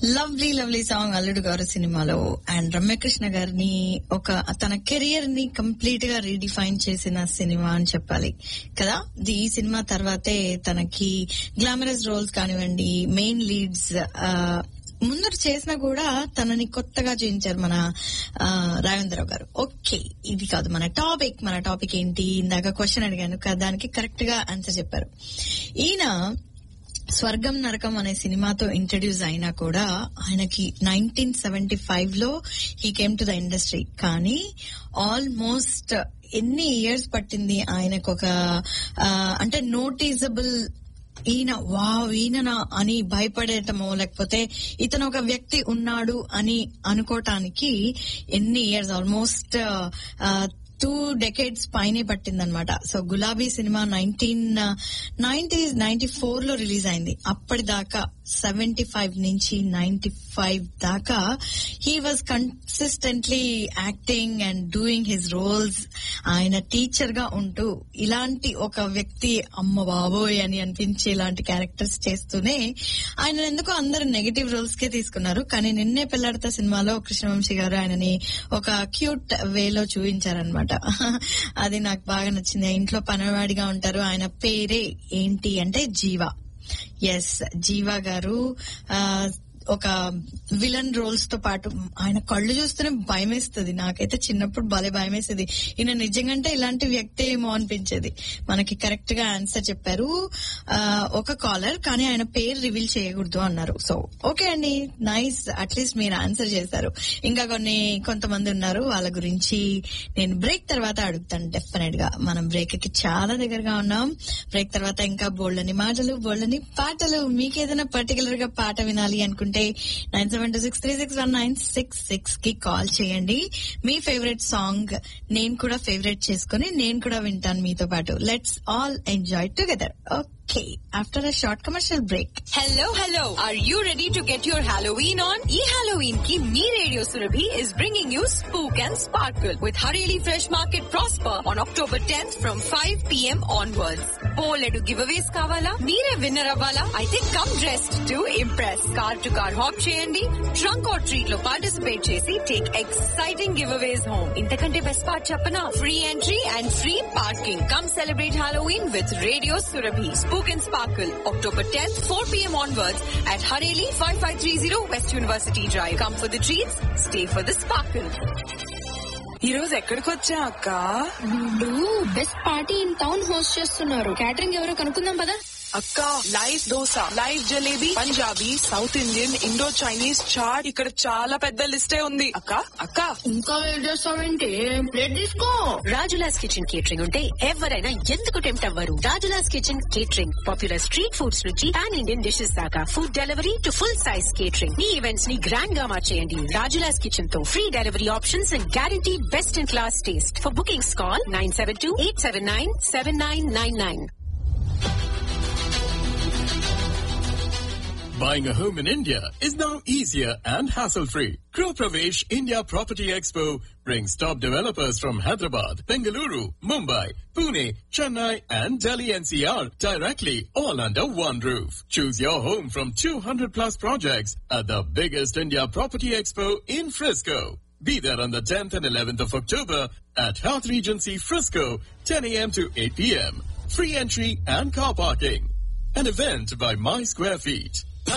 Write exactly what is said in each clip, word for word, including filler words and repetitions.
Lovely lovely song అల్లుడు గారు సినిమాలో అండ్ రమ్యకృష్ణ గారిని ఒక తన కెరియర్ ని కంప్లీట్ గా రీడిఫైన్ చేసిన సినిమా అని చెప్పాలి కదా. ఈ సినిమా తర్వాతే తనకి గ్లామరస్ రోల్స్ కానివ్వండి, మెయిన్ లీడ్స్ ముందర చేసినా కూడా తనని కొత్తగా చూపించారు మన రాఘవేంద్రరావు గారు. ఓకే, ఇది కాదు మన టాపిక్. మన టాపిక్ ఏంటి? ఇందాక క్వశ్చన్ అడిగాను కదా, దానికి కరెక్ట్ గా ఆన్సర్ చెప్పారు. ఈయన స్వర్గం నరకం అనే సినిమాతో ఇంట్రడ్యూస్ అయినా కూడా ఆయనకి నైన్టీన్ సెవెంటీ ఫైవ్ లో he came to the industry. కానీ ఆల్మోస్ట్ ఎన్ని ఇయర్స్ పట్టింది ఆయనకు ఒక అంటే నోటీజబుల్ ఈయన వావ్ ఈయన అని భయపడేయటమో లేకపోతే ఇతను ఒక వ్యక్తి ఉన్నాడు అని అనుకోవటానికి ఎన్ని ఇయర్స్, ఆల్మోస్ట్ టూ డెకేడ్స్ పైనే పట్టిందనమాట. సో గులాబీ cinema nineteen ninety ninety four లో రిలీజ్ అయింది. అప్పటిదాకా సెవెంటీ ఫైవ్ నుంచి నైన్టీ ఫైవ్ దాకా he was consistently acting and doing his roles. ఆయన టీచర్ గా ఉంటూ ఇలాంటి ఒక వ్యక్తి అమ్మ బాబోయ్ అని అనిపించే ఇలాంటి క్యారెక్టర్స్ చేస్తూనే ఆయన ఎందుకో అందరు నెగటివ్ రోల్స్ కే తీసుకున్నారు. కానీ నిన్నే పెళ్లాడతా సినిమాలో కృష్ణవంశీ గారు ఆయనని ఒక క్యూట్ వేలో చూపించారనమాట. అది నాకు బాగా నచ్చింది. ఇంట్లో పనివాడిగా ఉంటారు. ఆయన పేరే ఏంటి అంటే జీవా. ఎస్, జీవా గారు ఒక విలన్ రోల్స్ తో పాటు ఆయన కళ్ళు చూస్తేనే భయం వేస్తుంది. నాకైతే చిన్నప్పుడు భలే భయం వేసేది. ఈయన నిజంగా ఇలాంటి వ్యక్తి ఏమో అనిపించేది. మనకి కరెక్ట్ గా ఆన్సర్ చెప్పారు ఒక కాలర్, కానీ ఆయన పేరు రివీల్ చేయకూడదు అన్నారు. సో ఓకే అండి, నైస్, అట్లీస్ట్ మీరు ఆన్సర్ చేశారు. ఇంకా కొన్ని కొంతమంది ఉన్నారు, వాళ్ళ గురించి నేను బ్రేక్ తర్వాత అడుగుతాను డెఫినెట్ గా. మనం బ్రేక్ కి చాలా దగ్గరగా ఉన్నాం. బ్రేక్ తర్వాత ఇంకా బోల్డని మాటలు, బోల్డని పాటలు. మీకేదైనా పర్టికులర్ గా పాట వినాలి అనుకుంటే nine seven two six three six one nine six six కి కాల్ చేయండి. మీ ఫేవరెట్ సాంగ్ నేను కూడా ఫేవరెట్ చేసుకుని నేను కూడా వింటాను మీతో పాటు. Let's all enjoy together. Okay, after a short commercial break. Hello, hello. Are you ready to get your Halloween on? E Halloween ki Me Radio Surabhi is bringing you Spook and Sparkle with Hareli Fresh Market Prosper on October tenth from five p.m. onwards. Boledu giveaways kavala? Meere winner avvala? Aithe come dressed to impress. Car to car hop cheyandi, trunk or treat lo participate chesi take exciting giveaways home. Intakante best part cheppana? Free entry and free parking. Come celebrate Halloween with Radio Surabhi. Spook and Sparkle, October tenth, four p.m. onwards at Hareli, five five three zero West University Drive. Come for the treats, stay for the sparkle. ఈ రోజు ఎక్కడికి వచ్చా అక్క? వీళ్ళు best party in town host చేస్తున్నారు. Catering ఎవరో కనుక్కుందాం పదా. అక్క, live dosa, live jalebi, Punjabi, south Indian, Indo Chinese chat, ఇక్కడ చాలా పెద్ద లిస్టే ఉంది. అక్క అక్క ఇంకా వెయిట్ చేస్తావేంటి? ప్లేట్ తీసుకో. రాజులాస్ కిచెన్ కేటరింగ్ ఉంటే ఎవరైనా ఎందుకు టెంప్ట్ అవ్వరు? Rajula's kitchen catering popular street foods నుంచి పాన్ ఇండియన్ డిషెస్ దాకా, food delivery to full size catering. Me events ని గ్రాండ్ గా మార్చేయండి రాజులాస్ కిచెన్ తో. Free delivery options and guarantee best in class taste. For bookings call nine seven two eight seven nine seven nine nine nine. Buying a home in India is now easier and hassle-free. Gro Pravesh India Property Expo brings top developers from Hyderabad, Bengaluru, Mumbai, Pune, Chennai and Delhi N C R directly all under one roof. Choose your home from two hundred plus projects at the biggest India Property Expo in Frisco. Be there on the tenth and eleventh of October at Health Regency Frisco, ten a.m. to eight p.m. Free entry and car parking. An event by My Square Feet.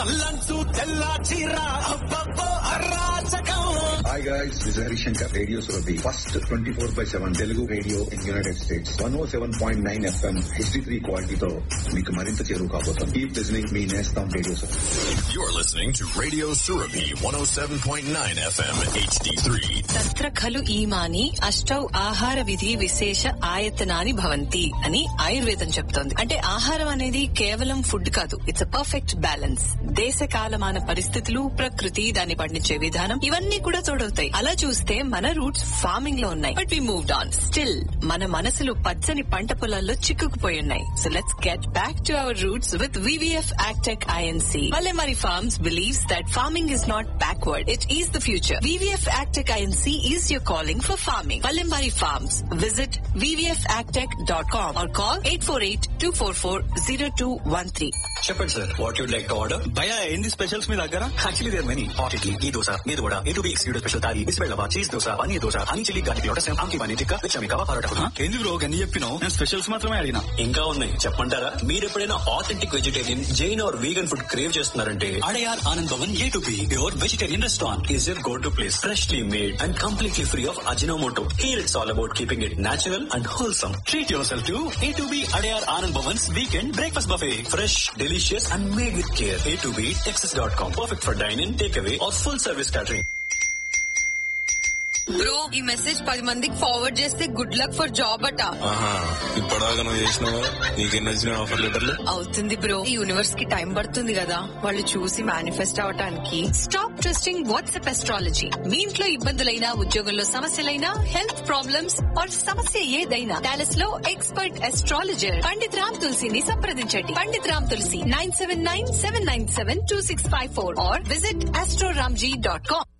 Hi guys, this is Hari Shankar, Radio Surabhi, first twenty-four by seven Telugu radio in United States. one oh seven point nine F M H D three quality తో మీకు మరింత చేరువ కాబోతాం. Keep listening, మీ నేస్తం Radio Surabhi. You're listening to Radio Surabhi one oh seven point nine F M H D three. తత్ర ఖలు ఈమాని అష్టౌ ఆహార విధి విశేష ఆయతనాని భవంతి అని ఆయుర్వేదం చెప్తోంది. అంటే ఆహారం అనేది కేవలం ఫుడ్ కాదు, ఇట్స్ అ పర్ఫెక్ట్ బ్యాలెన్స్. దేశ కాలమాన పరిస్థితులు, ప్రకృతి, దాన్ని పండించే విధానం, ఇవన్నీ కూడా తోడవుతాయి. అలా చూస్తే మన రూట్స్ ఫార్మింగ్ లో ఉన్నాయి. But we moved on. Still మన మనసులు పచ్చని పంట పొలాల్లో చిక్కుకుపోయి ఉన్నాయి. So let's get back to our roots with V V F Agtech I N C. Palamari Farms believes that farming is not backward. It is the future. V V F Agtech I N C is your calling for farming. Palamari Farms. Visit v v f agtech dot com or call eight four eight two four four zero two one three. చెప్పండి sir, what you'd like to order? భయ ఏంది specials మీ దగ్గర? Actually there many. Hot idli, ఈ దోశ, మీరు కూడా A to be excluded special thali, బిస్బెల్లవా, cheese dosa, paneer dosa, honey chilli garlic lotus, ఆమ్కి paneer tikka, విచమి kebab parotta. ఏంది bro గన్ని చెప్పినావు? నేను స్పెషల్స్ మాత్రమే అడిగినా. ఇంకా ఉన్నాయి చెప్పంటారా? మీరు ఎప్పుడైనా authentic vegetarian, Jain are vegan food crave చేస్తున్నారంటే Adyar Anand Bhavan A to be your vegetarian restaurant is your go to place. Freshly made and completely free of Ajinomoto. Here it's all about keeping it natural and wholesome. Treat your self to A to be Adyar Anand Bhavan's weekend breakfast buffet. Fresh, delicious and made with care. A to B Texas dot com. Perfect for dine-in, takeaway or full service catering. Bro ఈ message పది మందికి forward చేస్తే good luck for job అట. ఇప్పటిదాకా నువ్వు చేసినావా? నీకెన్ని వచ్చిన ఆఫర్ లెటర్లు? అవుతుంది బ్రో, ఈ యూనివర్స్ కి టైం పడుతుంది కదా వాళ్ళు చూసి మేనిఫెస్ట్ అవటానికి. Stop trusting WhatsApp astrology. మీ ఇంట్లో ఇబ్బందులైనా, ఉద్యోగంలో సమస్యలైనా, హెల్త్ ప్రాబ్లమ్స్ ఆర్ సమస్య ఏదైనా డాలస్ లో ఎక్స్పర్ట్ అస్ట్రాలజర్ పండిత్ రామ్ తులసిని సంప్రదించండి. పండిత్ రామ్ తులసి nine seven nine seven nine seven two six five four are visit Astroramji dot com.